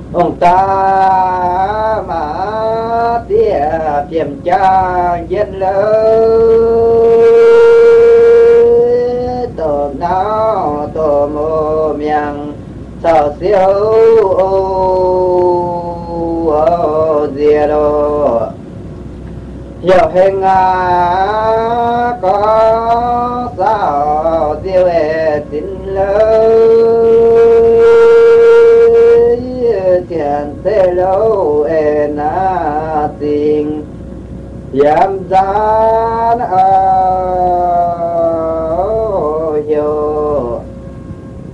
ông ta mà tia tiềm cha dân lớn tổ nào tổ mô miệng sao siêu dìa đồ hiểu hình có sao tiêu hệ tin lời thiền thế lâu ê na tình yam gian